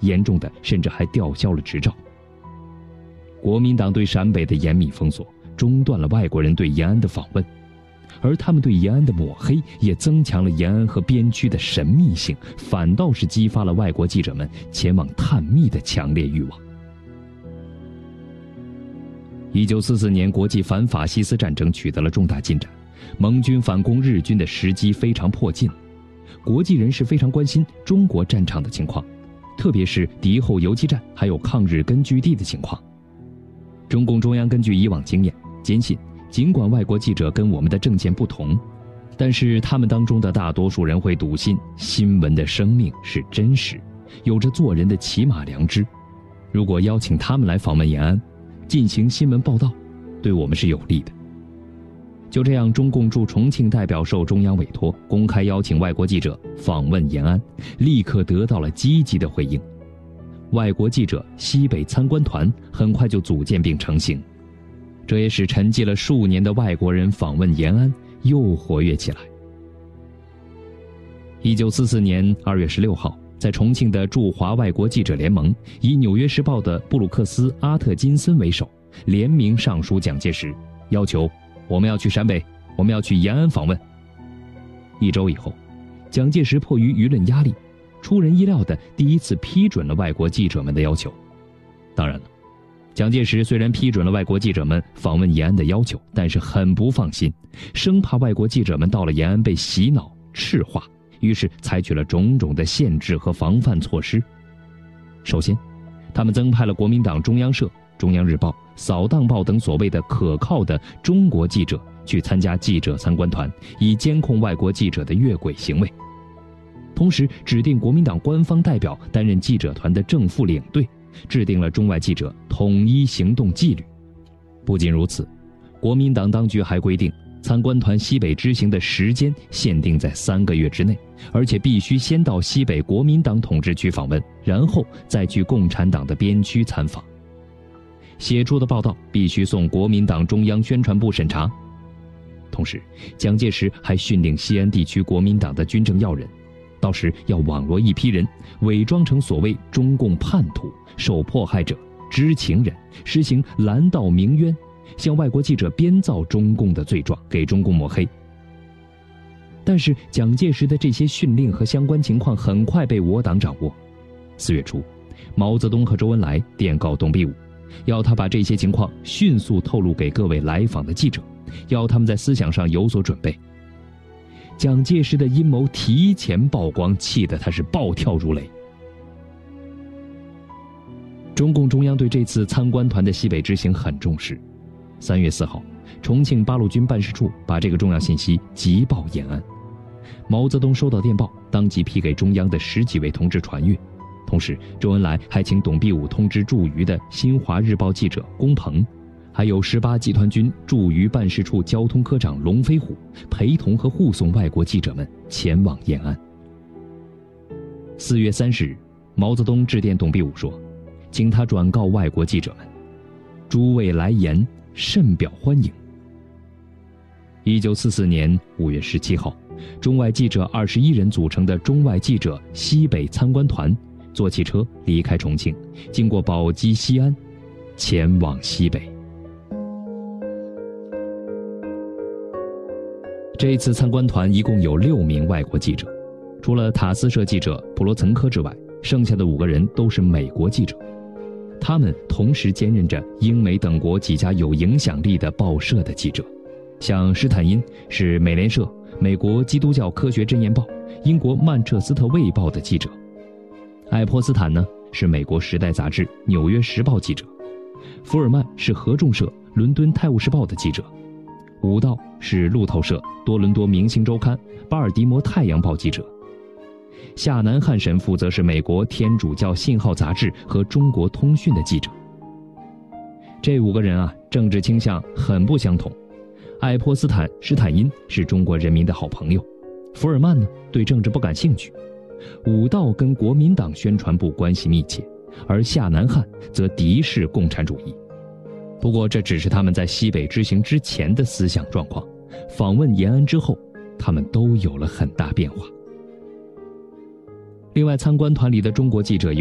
严重的甚至还吊销了执照。国民党对陕北的严密封锁，中断了外国人对延安的访问，而他们对延安的抹黑也增强了延安和边区的神秘性，反倒是激发了外国记者们前往探秘的强烈欲望。1944年，国际反法西斯战争取得了重大进展，盟军反攻日军的时机非常迫近。国际人士非常关心中国战场的情况，特别是敌后游击战还有抗日根据地的情况。中共中央根据以往经验，坚信尽管外国记者跟我们的政见不同，但是他们当中的大多数人会笃信新闻的生命是真实，有着做人的起码良知。如果邀请他们来访问延安，进行新闻报道，对我们是有利的。就这样，中共驻重庆代表受中央委托，公开邀请外国记者访问延安，立刻得到了积极的回应。外国记者西北参观团很快就组建并成型，这也使沉寂了数年的外国人访问延安又活跃起来。1944年2月16号，在重庆的驻华外国记者联盟以《纽约时报》的布鲁克斯·阿特金森为首，联名上书蒋介石，要求我们要去陕北，我们要去延安访问。1周以后，蒋介石迫于舆论压力，出人意料的第一次批准了外国记者们的要求。当然了，蒋介石虽然批准了外国记者们访问延安的要求，但是很不放心，生怕外国记者们到了延安被洗脑赤化，于是采取了种种的限制和防范措施。首先，他们增派了国民党中央社、中央日报、扫荡报等所谓的可靠的中国记者去参加记者参观团，以监控外国记者的越轨行为。同时指定国民党官方代表担任记者团的正副领队，制定了中外记者统一行动纪律。不仅如此，国民党当局还规定参观团西北之行的时间限定在3个月之内，而且必须先到西北国民党统治区访问，然后再去共产党的边区参访。写出的报道必须送国民党中央宣传部审查。同时，蒋介石还训令西安地区国民党的军政要人，到时要网罗一批人，伪装成所谓中共叛徒、受迫害者、知情人，实行拦道鸣冤，向外国记者编造中共的罪状，给中共抹黑。但是蒋介石的这些训令和相关情况很快被我党掌握。4月初，毛泽东和周恩来电告董必武，要他把这些情况迅速透露给各位来访的记者，要他们在思想上有所准备。蒋介石的阴谋提前曝光，气得他是暴跳如雷。中共中央对这次参观团的西北之行很重视。3月4号，重庆八路军办事处把这个重要信息急报延安。毛泽东收到电报，当即批给中央的10几位同志传阅。同时，周恩来还请董必武通知驻渝的新华日报记者龚鹏，还有18集团军驻渝办事处交通科长龙飞虎，陪同和护送外国记者们前往延安。4月30日，毛泽东致电董必武说，请他转告外国记者们，诸位来延，甚表欢迎。1944年5月17号，中外记者21人组成的中外记者西北参观团坐汽车离开重庆，经过宝鸡、西安，前往西北。这一次参观团一共有6名外国记者，除了塔斯社记者普罗岑科之外，剩下的5个人都是美国记者。他们同时兼任着英美等国几家有影响力的报社的记者，像施坦因是美联社、美国基督教科学箴言报、英国曼彻斯特卫报的记者，爱泼斯坦呢是美国时代杂志、纽约时报记者，福尔曼是合众社、伦敦泰晤士报的记者，伍道是路透社、多伦多明星周刊、巴尔的摩太阳报记者，夏南汉神父则是美国天主教信号杂志和中国通讯的记者。这5个人啊，政治倾向很不相同。爱泼斯坦施坦因是中国人民的好朋友，福尔曼呢对政治不感兴趣，伍道跟国民党宣传部关系密切，而夏南汉则敌视共产主义。不过这只是他们在西北之行之前的思想状况，访问延安之后，他们都有了很大变化。另外，参观团里的中国记者